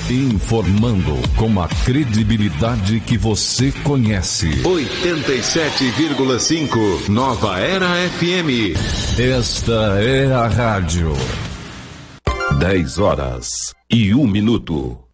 Informando com a credibilidade que você conhece. 87,5 Nova Era FM. Esta é a rádio. 10 horas e 1 minuto.